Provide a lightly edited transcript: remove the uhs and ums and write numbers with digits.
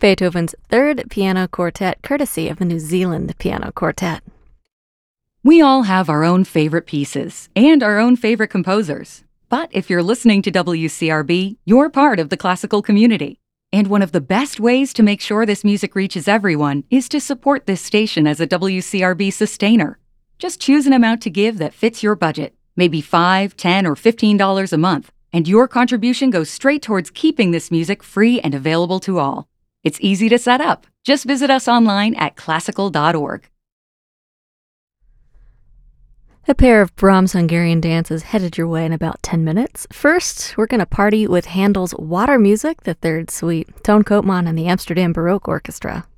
Beethoven's Third Piano Quartet, courtesy of the New Zealand Piano Quartet. We all have our own favorite pieces and our own favorite composers. But if you're listening to WCRB, you're part of the classical community. And one of the best ways to make sure this music reaches everyone is to support this station as a WCRB sustainer. Just choose an amount to give that fits your budget, maybe $5, $10, or $15 a month, and your contribution goes straight towards keeping this music free and available to all. It's easy to set up. Just visit us online at classical.org. A pair of Brahms Hungarian dances headed your way in about 10 minutes. First, we're going to party with Handel's Water Music, the Third Suite, Toon Koopman and the Amsterdam Baroque Orchestra.